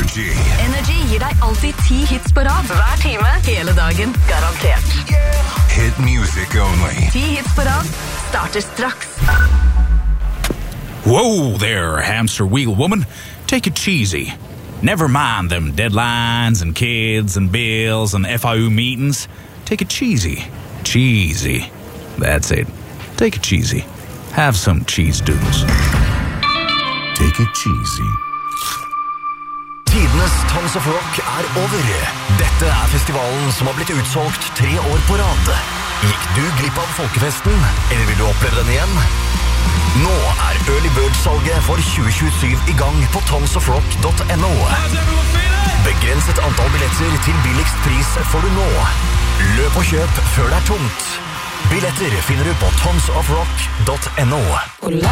Energy. Energy gir deg alltid 10 hits på rad. Hver time, hele dagen, garantert. Hit music only. 10 hits på rad starter straks. Whoa there, hamster wheel woman. Take it cheesy. Never mind them deadlines and kids and bills and FIU meetings. Take it cheesy. Cheesy. That's it. Take it cheesy. Have some cheese doodles. Take it cheesy. Tidenes Tons of Rock over. Dette festivalen som har blitt utsolgt 3 år på rad. Gikk du glipp av folkefesten, eller vil du oppleve den igjen? Nå Early Bird-salget for 2027 i gang på tonsofrock.no. Begrenset antall billetter til billigst pris får du nå. Løp og kjøp før det tomt. Billetter finner du på tonsofrock.no.